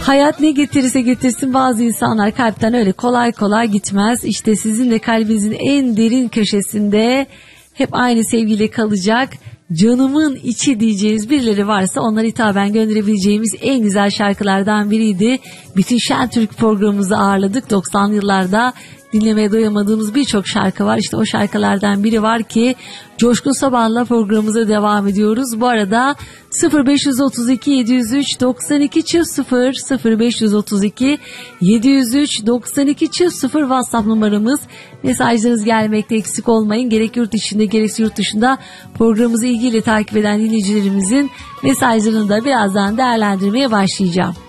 Hayat ne getirirse getirsin, bazı insanlar kalpten öyle kolay kolay gitmez. İşte sizin de kalbinizin en derin köşesinde hep aynı sevgiyle kalacak, canımın içi diyeceğiniz birileri varsa onlara hitaben gönderebileceğimiz en güzel şarkılardan biriydi. Bütün Şentürk programımızı ağırladık. 90'lı yıllarda dinlemeye doyamadığımız birçok şarkı var. İşte o şarkılardan biri var ki Coşkun Sabah'la programımıza devam ediyoruz. Bu arada 0532 703 92 00 0532 703 92 00 WhatsApp numaramız. Mesajlarınız gelmekte eksik olmayın. Gerek yurt içinde gerekse yurt dışında programımızı ilgiyle takip eden dinleyicilerimizin mesajlarını da birazdan değerlendirmeye başlayacağım.